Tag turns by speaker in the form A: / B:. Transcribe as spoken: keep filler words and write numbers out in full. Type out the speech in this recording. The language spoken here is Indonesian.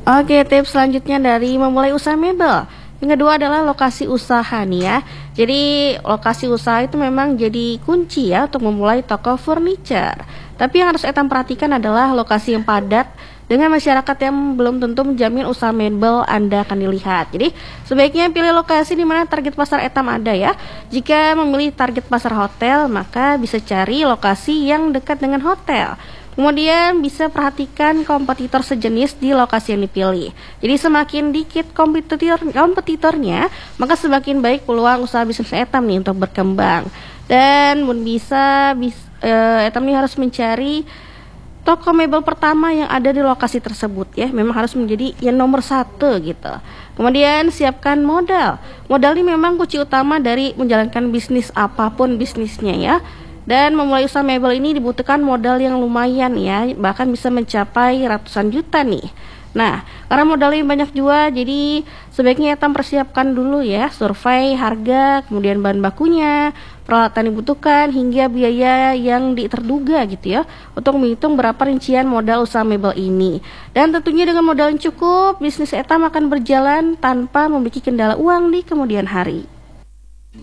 A: Oke, tips selanjutnya dari memulai usaha mebel. Yang kedua adalah lokasi usaha nih ya. Jadi lokasi usaha itu memang jadi kunci ya untuk memulai toko furniture. Tapi yang harus Etam perhatikan adalah lokasi yang padat dengan masyarakat yang belum tentu menjamin usaha mebel Anda akan dilihat. Jadi sebaiknya pilih lokasi di mana target pasar Etam ada ya. Jika memilih target pasar hotel, maka bisa cari lokasi yang dekat dengan hotel. Kemudian bisa perhatikan kompetitor sejenis di lokasi yang dipilih. Jadi semakin dikit kompetitor kompetitornya, maka semakin baik peluang usaha bisnis Etam nih untuk berkembang. Dan pun bisa, bis, uh, Etam nih harus mencari toko mebel pertama yang ada di lokasi tersebut ya. Memang harus menjadi yang nomor satu gitu. Kemudian siapkan modal. Modal ini memang kunci utama dari menjalankan bisnis apapun bisnisnya ya. Dan memulai usaha mebel ini dibutuhkan modal yang lumayan ya, bahkan bisa mencapai ratusan juta nih. Nah, karena modalnya banyak juga, jadi sebaiknya Etam persiapkan dulu ya, survei harga, kemudian bahan bakunya, peralatan yang dibutuhkan, hingga biaya yang terduga gitu ya, untuk menghitung berapa rincian modal usaha mebel ini. Dan tentunya dengan modal yang cukup, bisnis Etam akan berjalan tanpa memiliki kendala uang di kemudian hari.